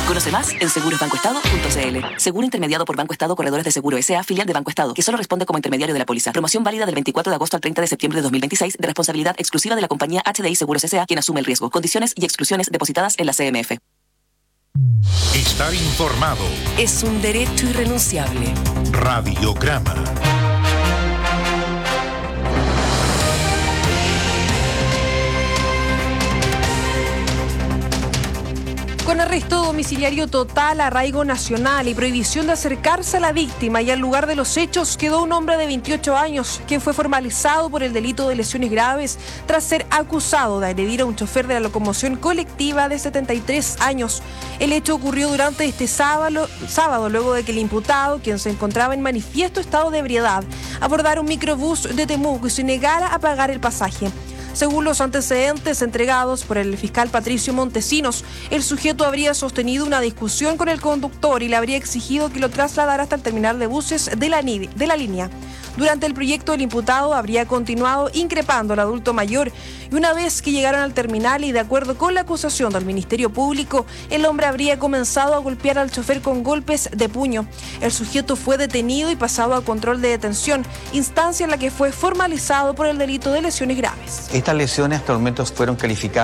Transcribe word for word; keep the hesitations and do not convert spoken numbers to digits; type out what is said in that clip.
Conoce más en seguros banco estado punto c l. Seguro intermediado por Banco Estado Corredores de Seguro S A, filial de Banco Estado, que solo responde como intermediario de la póliza. Promoción válida del veinticuatro de agosto al treinta de septiembre de dos mil veintiséis, de responsabilidad exclusiva de la compañía H D I Seguros S A, quien asume el riesgo. Condiciones y exclusiones depositadas en la C M F. Estar informado es un derecho irrenunciable. Radiograma. Con arresto domiciliario total, arraigo nacional y prohibición de acercarse a la víctima y al lugar de los hechos, quedó un hombre de veintiocho años, quien fue formalizado por el delito de lesiones graves tras ser acusado de agredir a un chofer de la locomoción colectiva de setenta y tres años. El hecho ocurrió durante este sábado, sábado luego de que el imputado, quien se encontraba en manifiesto estado de ebriedad, abordara un microbús de Temuco y se negara a pagar el pasaje. Según los antecedentes entregados por el fiscal Patricio Montesinos, el sujeto habría sostenido una discusión con el conductor y le habría exigido que lo trasladara hasta el terminal de buses de la, de la línea. Durante el proyecto, el imputado habría continuado increpando al adulto mayor y una vez que llegaron al terminal y de acuerdo con la acusación del Ministerio Público, el hombre habría comenzado a golpear al chofer con golpes de puño. El sujeto fue detenido y pasado a control de detención, instancia en la que fue formalizado por el delito de lesiones graves. Estas lesiones hasta el momento fueron calificadas